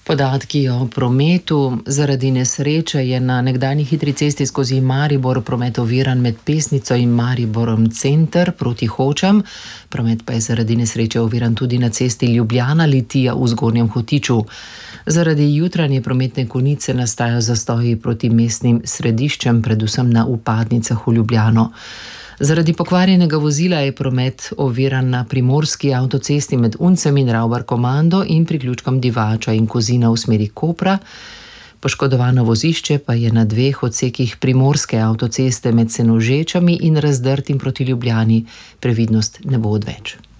Podatki o prometu. Zaradi nesreče je na nekdanji hitri cesti skozi Maribor promet oviran med Pesnico in Mariborom center proti Hočam. Promet pa je zaradi nesreče oviran tudi na cesti Ljubljana-Litija v Zgornjem Hotiču. Zaradi jutranje prometne konice nastajajo zastoji proti mestnim središčem, predvsem na vpadnicah v Ljubljano. Zaradi pokvarjenega vozila je promet oviran na primorski avtocesti med Uncem in Ravbar-Komando in priključkom Divača in Kozina v smeri Kopra. Poškodovano vozišče pa je na 2 odsekih primorske avtoceste med Senožečami in Razdrtim proti Ljubljani. Previdnost ne bo odveč.